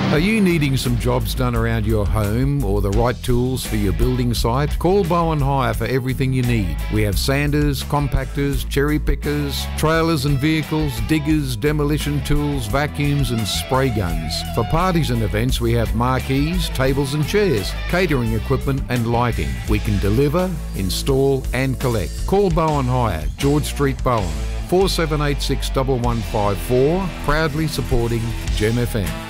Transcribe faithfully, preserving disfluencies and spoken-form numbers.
Are you needing some jobs done around your home or the right tools for your building site? Call Bowen Hire for everything you need. We have sanders, compactors, cherry pickers, trailers and vehicles, diggers, demolition tools, vacuums and spray guns. For parties and events, we have marquees, tables and chairs, catering equipment and lighting. We can deliver, install and collect. Call Bowen Hire, George Street, Bowen, four seven eight six one one five four, proudly supporting Gem F M.